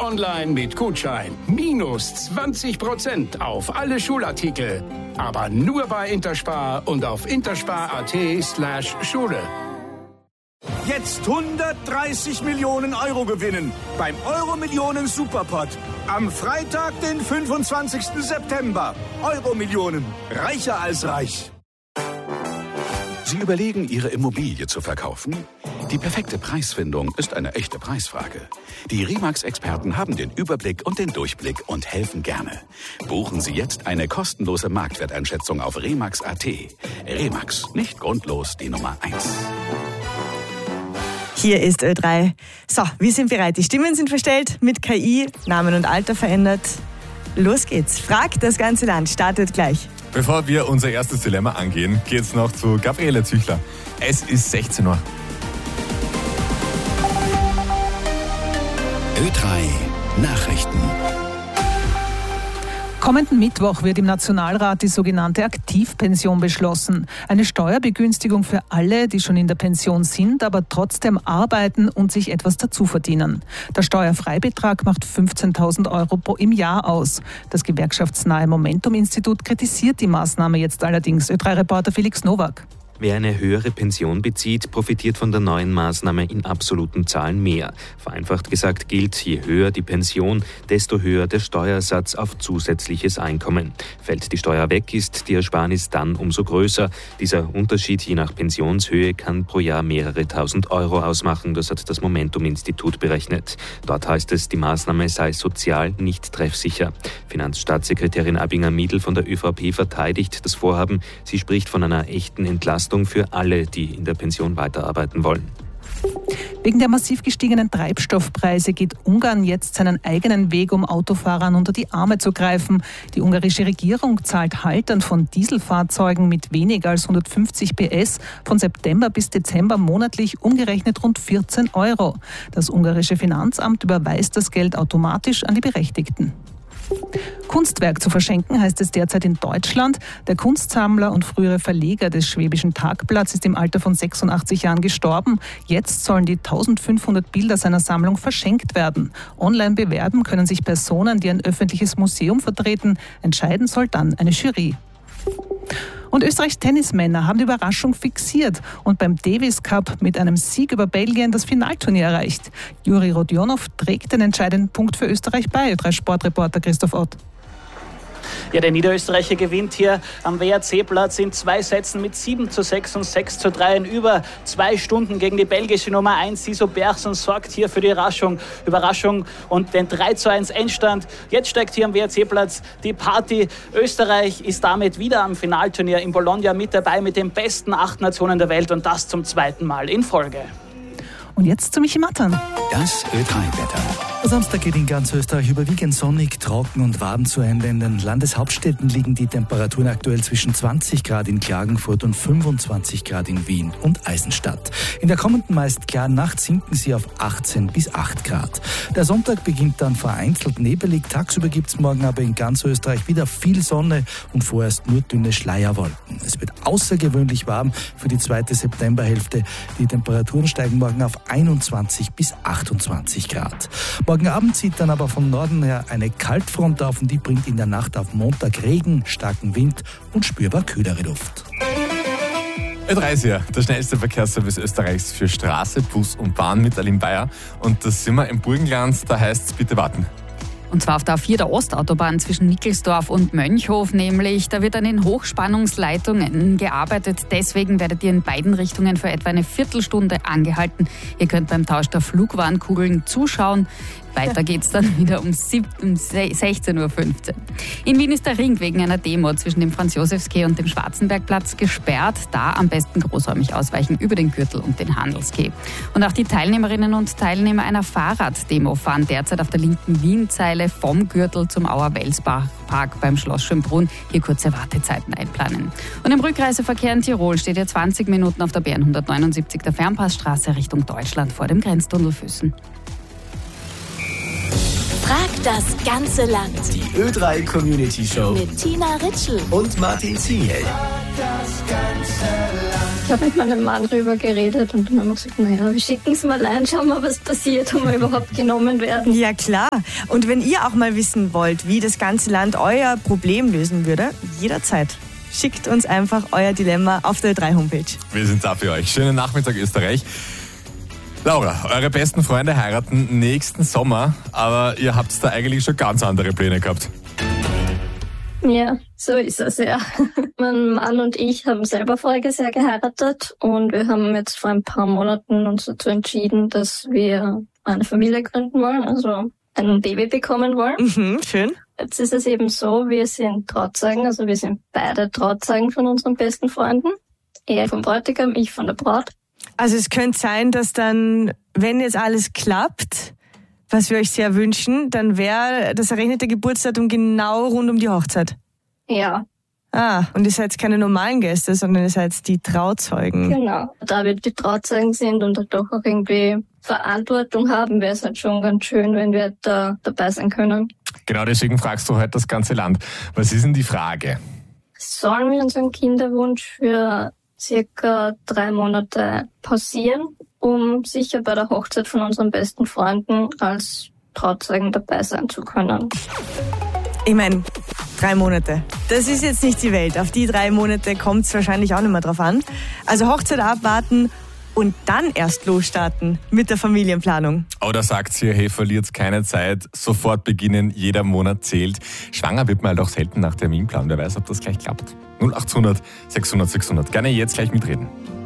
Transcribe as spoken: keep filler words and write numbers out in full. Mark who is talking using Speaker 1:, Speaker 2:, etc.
Speaker 1: online mit Gutschein. Minus zwanzig Prozent auf alle Schulartikel. Aber nur bei Interspar und auf interspar.at slash Schule.
Speaker 2: Jetzt hundertdreißig Millionen Euro gewinnen beim Euro-Millionen Superpot. Am Freitag, den fünfundzwanzigsten September. Euro-Millionen. Reicher als reich.
Speaker 3: Sie überlegen, Ihre Immobilie zu verkaufen? Die perfekte Preisfindung ist eine echte Preisfrage. Die Remax-Experten haben den Überblick und den Durchblick und helfen gerne. Buchen Sie jetzt eine kostenlose Marktwerteinschätzung auf remax punkt at. Remax, nicht grundlos die Nummer eins.
Speaker 4: Hier ist Ö drei. So, wir sind bereit. Die Stimmen sind verstellt, mit K I, Namen und Alter verändert. Los geht's. Frag das ganze Land startet gleich.
Speaker 5: Bevor wir unser erstes Dilemma angehen, geht's noch zu Gabriele Züchler. Es ist sechzehn Uhr.
Speaker 3: Ö drei Nachrichten.
Speaker 6: Kommenden Mittwoch wird im Nationalrat die sogenannte Aktivpension beschlossen. Eine Steuerbegünstigung für alle, die schon in der Pension sind, aber trotzdem arbeiten und sich etwas dazu verdienen. Der Steuerfreibetrag macht fünfzehntausend Euro pro im Jahr aus. Das gewerkschaftsnahe Momentum-Institut kritisiert die Maßnahme jetzt allerdings. Ö drei Reporter Felix Nowak.
Speaker 7: Wer eine höhere Pension bezieht, profitiert von der neuen Maßnahme in absoluten Zahlen mehr. Vereinfacht gesagt gilt, je höher die Pension, desto höher der Steuersatz auf zusätzliches Einkommen. Fällt die Steuer weg, ist die Ersparnis dann umso größer. Dieser Unterschied je nach Pensionshöhe kann pro Jahr mehrere tausend Euro ausmachen, das hat das Momentum-Institut berechnet. Dort heißt es, die Maßnahme sei sozial nicht treffsicher. Finanzstaatssekretärin Abinger-Miedl von der ÖVP verteidigt das Vorhaben. Sie spricht von einer echten Entlastung für alle, die in der Pension weiterarbeiten wollen.
Speaker 6: Wegen der massiv gestiegenen Treibstoffpreise geht Ungarn jetzt seinen eigenen Weg, um Autofahrern unter die Arme zu greifen. Die ungarische Regierung zahlt Haltern von Dieselfahrzeugen mit weniger als hundertfünfzig P S von September bis Dezember monatlich umgerechnet rund vierzehn Euro. Das ungarische Finanzamt überweist das Geld automatisch an die Berechtigten. Kunstwerk zu verschenken heißt es derzeit in Deutschland. Der Kunstsammler und frühere Verleger des Schwäbischen Tagblatts ist im Alter von sechsundachtzig Jahren gestorben. Jetzt sollen die eintausendfünfhundert Bilder seiner Sammlung verschenkt werden. Online bewerben können sich Personen, die ein öffentliches Museum vertreten. Entscheiden soll dann eine Jury. Und Österreichs Tennismänner haben die Überraschung fixiert und beim Davis Cup mit einem Sieg über Belgien das Finalturnier erreicht. Juri Rodionov trägt den entscheidenden Punkt für Österreich bei. Ö drei Sportreporter Christoph Ott.
Speaker 8: Ja, der Niederösterreicher gewinnt hier am W R C-Platz in zwei Sätzen mit sieben zu sechs und sechs zu drei in über zwei Stunden gegen die belgische Nummer eins Siso Bergs und sorgt hier für die Überraschung, Überraschung und den drei zu eins Endstand. Jetzt steigt hier am W R C-Platz die Party. Österreich ist damit wieder am Finalturnier in Bologna mit dabei mit den besten acht Nationen der Welt und das zum zweiten Mal in Folge.
Speaker 6: Und jetzt zu Michi Mattern.
Speaker 3: Das Ö drei Wetter.
Speaker 9: Samstag geht in ganz Österreich überwiegend sonnig, trocken und warm zu Ende. In den Landeshauptstädten liegen die Temperaturen aktuell zwischen zwanzig Grad in Klagenfurt und fünfundzwanzig Grad in Wien und Eisenstadt. In der kommenden meist klaren Nacht sinken sie auf achtzehn bis acht Grad. Der Sonntag beginnt dann vereinzelt nebelig. Tagsüber gibt es morgen aber in ganz Österreich wieder viel Sonne und vorerst nur dünne Schleierwolken. Es wird außergewöhnlich warm für die zweite Septemberhälfte. Die Temperaturen steigen morgen auf einundzwanzig bis achtundzwanzig Grad. Morgen Abend zieht dann aber vom Norden her eine Kaltfront auf und die bringt in der Nacht auf Montag Regen, starken Wind und spürbar kühlere Luft.
Speaker 5: Ö drei ist hier, der schnellste Verkehrsservice Österreichs für Straße, Bus und Bahn mit Aline Bayer. Und da sind wir im Burgenland, da heißt es bitte warten.
Speaker 10: Und zwar auf der A vier der Ostautobahn zwischen Nickelsdorf und Mönchhof nämlich. Da wird an den Hochspannungsleitungen gearbeitet. Deswegen werdet ihr in beiden Richtungen für etwa eine Viertelstunde angehalten. Ihr könnt beim Tausch der Flugwarnkugeln zuschauen. Weiter geht's dann wieder um sechzehn Uhr fünfzehn. In Wien ist der Ring wegen einer Demo zwischen dem Franz-Josefs-Quai und dem Schwarzenbergplatz gesperrt. Da am besten großräumig ausweichen über den Gürtel und den Handelsquai. Und auch die Teilnehmerinnen und Teilnehmer einer Fahrraddemo fahren derzeit auf der linken Wienzeile vom Gürtel zum Auer-Welsbach-Park beim Schloss Schönbrunn. Hier kurze Wartezeiten einplanen. Und im Rückreiseverkehr in Tirol steht ihr zwanzig Minuten auf der B hundertneunundsiebzig der Fernpassstraße Richtung Deutschland vor dem Grenztunnel Füssen.
Speaker 11: Frag das ganze Land.
Speaker 12: Die Ö drei Community Show
Speaker 11: mit Tina Ritschl
Speaker 12: und Martin Ziel.
Speaker 11: Frag das ganze Land.
Speaker 12: Ich habe mit meinem Mann drüber geredet und dann haben wir gesagt, naja, wir schicken es mal ein, schauen wir, was passiert, ob wir überhaupt genommen werden.
Speaker 4: Ja, klar. Und wenn ihr auch mal wissen wollt, wie das ganze Land euer Problem lösen würde, jederzeit. Schickt uns einfach euer Dilemma auf der Ö drei Homepage.
Speaker 5: Wir sind da für euch. Schönen Nachmittag, Österreich. Laura, eure besten Freunde heiraten nächsten Sommer, aber ihr habt da eigentlich schon ganz andere Pläne gehabt.
Speaker 12: Ja, so ist es, ja. Mein Mann und ich haben selber voriges Jahr geheiratet und wir haben jetzt vor ein paar Monaten uns dazu entschieden, dass wir eine Familie gründen wollen, also ein Baby bekommen wollen.
Speaker 4: Mhm, schön.
Speaker 12: Jetzt ist es eben so, wir sind Trauzeugen, also wir sind beide Trauzeugen von unseren besten Freunden. Er vom Bräutigam, ich von der Braut.
Speaker 4: Also es könnte sein, dass dann, wenn jetzt alles klappt, was wir euch sehr wünschen, dann wäre das errechnete Geburtsdatum genau rund um die Hochzeit.
Speaker 12: Ja.
Speaker 4: Ah, und ihr seid keine normalen Gäste, sondern ihr seid die Trauzeugen.
Speaker 12: Genau. Da wir die Trauzeugen sind und doch auch irgendwie Verantwortung haben, wäre es halt schon ganz schön, wenn wir da dabei sein können.
Speaker 5: Genau deswegen fragst du heute das ganze Land. Was ist denn die Frage?
Speaker 12: Sollen wir unseren Kinderwunsch für circa drei Monate pausieren, um sicher bei der Hochzeit von unseren besten Freunden als Trauzeugen dabei sein zu können?
Speaker 4: Ich meine, drei Monate. Das ist jetzt nicht die Welt. Auf die drei Monate kommt es wahrscheinlich auch nicht mehr drauf an. Also Hochzeit abwarten und dann erst losstarten mit der Familienplanung.
Speaker 5: Oder sagt sie, hey, verliert keine Zeit, sofort beginnen, jeder Monat zählt. Schwanger wird man halt auch selten nach Terminplan. Wer weiß, ob das gleich klappt. null achthundert sechshundert sechshundert. Gerne jetzt gleich mitreden.